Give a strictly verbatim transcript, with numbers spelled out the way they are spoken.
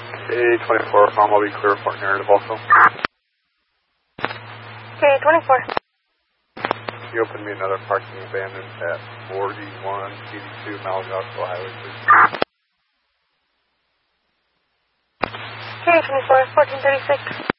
K twenty-four, Farm will be clear for narrative also. K twenty-four. You open me another parking abandoned at forty-one eighty-two Malagasy Highway, please. K twenty-four, fourteen thirty-six.